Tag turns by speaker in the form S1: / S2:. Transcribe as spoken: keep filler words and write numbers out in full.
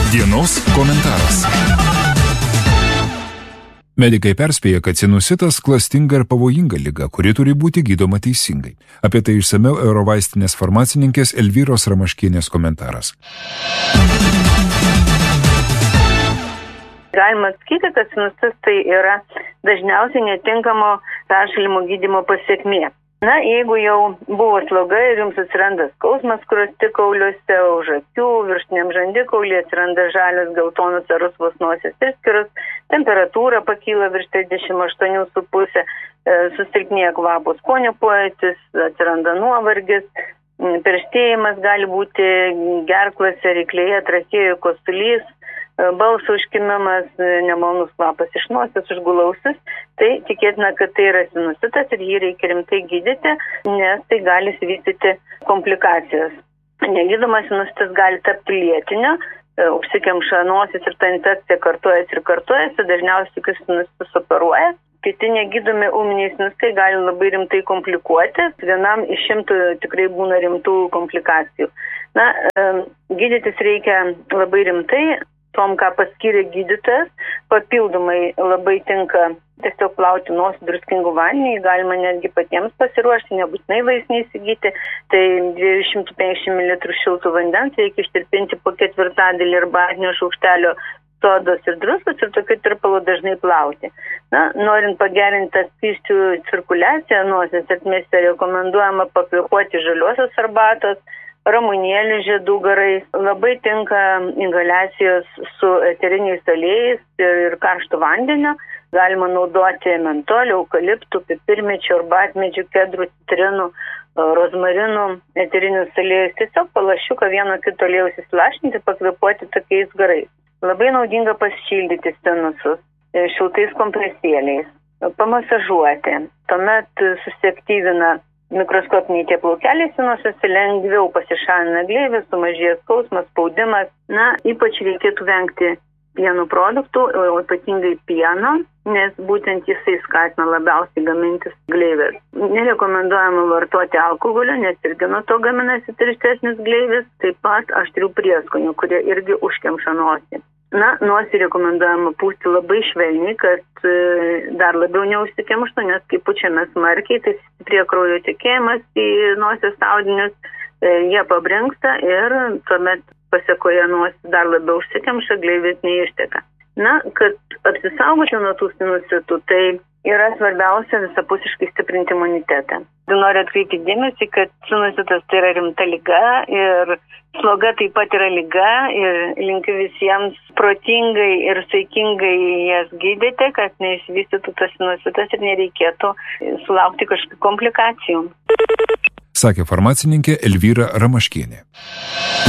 S1: Dienos komentaras. Medikai perspėja, kad sinusitas klastinga ir pavojinga liga, kuri turi būti gydoma teisingai. Apie tai išsamiau Eurovaistinės farmacininkės Elvyros Ramaškienės komentaras.
S2: Galima atsakyti, kad sinusitas tai yra dažniausiai netinkamo peršalimo gydymo pasekmė. Na, jeigu jau buvo sloga ir jums atsiranda skausmas skruostikauliuose, už akių, viršutiniam žandikaulyje atsiranda žalias, geltonas ar rusvos nosies išskyros, temperatūra pakyla virš trisdešimt aštuoni su puse, susilpnėja kvapo skonio pojūtis, atsiranda nuovargis, perštėjimas gali būti gerklose, ryklėje, trachėjoje, kosulys, balso užkimimas, nemalonus kvapas iš nosies, užgula ausis, tai tikėtina, kad tai yra sinusitas ir jį reikia rimtai gydyti, nes tai gali vystyti komplikacijas. Negydomas sinusitas gali tapti lėtiniu, užsikemša nosis ir ta infekcija kartojasi ir kartojasi, dažniausiai tokius sinusitus operuoja. Kiti negydomi ūminiai sinustai gali labai rimtai komplikuoti, vienam iš šimtų tikrai būna rimtų komplikacijų. Na, gydytis reikia labai rimtai, tom, ką paskyrė gydytojas, papildomai labai tinka tiesiog plauti nosį druskingų vandeniu, galima netgi patiems pasiruošti, nebūtinai vaistinį įsigyti, tai dviejų šimtų penkiasdešimt mililitrų šiltų vandens reikia ištirpinti po ketvirtadalį arbatinio šaukštelio sodos ir druskos ir tokiu tirpalu dažnai plauti. Na, norint pagerinti skysčių cirkuliaciją nosies ertmėse, rekomenduojama pakvėpuoti žaliosios arbatos, ramunėlių žiedų garais. Labai tinka inhaliacijos su eteriniais aliejais ir karštu vandeniu. Galima naudoti mentolių, eukaliptų, pipirmėčių, arbatmedžių, kedrų, citrinų, rozmarinų, eterinius aliejus. Tiesiog palašiuką vieno kito aliejaus įsilašinti, pakvėpuoti tokiais garais. Labai naudinga pasišildyti sinusus šiltais kompresėliais, pamasažuoti. Tuomet susiaktyvina mikroskopiniai tie plaukeliai sinusuose, lengviau pasišalina gleivis, sumažėja skausmas, spaudimas. Na, ypač reikėtų vengti pieno produktų, o ypatingai pieno, nes būtent jisai skatina labiausiai gamintis gleives. Nerekomenduojama vartoti alkoholio, nes irgi nuo to gaminasi tirštesnis gleivis, taip pat aštrių prieskonių, kurie irgi užkemša nosį. Na, nosį rekomenduojama pūsti labai švelniai, kad dar labiau neužsikemštų, nes kai pučiame smarkiai, tai stiprėja kraujo tekėjimas į nosies audinius, jie pabrinksta ir tuomet pasekoje nosis dar labiau užsikemša, gleivis neišteka. Na, kad apsisaugoti nuo tų sinusitų, tai yra svarbiausia visapusiškai stiprinti imunitetą. Noriu atkreipti dėmesį, kad sinusitas tai yra rimta liga ir sloga taip pat yra liga ir linkiu visiems protingai ir saikingai jas gydyti, kad neišvystytų tas sinusitas ir nereikėtų sulaukti kažkokių komplikacijų.
S1: Sakė farmacininkė Elvyra Ramaškienė.